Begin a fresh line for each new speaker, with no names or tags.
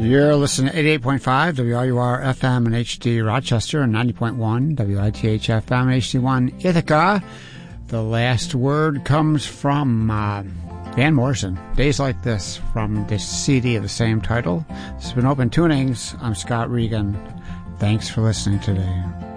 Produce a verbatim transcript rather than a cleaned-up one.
You're listening to eighty-eight point five W R U R F M and H D Rochester and ninety point one W I T H F M and H D one Ithaca. The last word comes from uh, Van Morrison, Days Like This, from the C D of the same title. This has been Open Tunings. I'm Scott Regan. Thanks for listening today.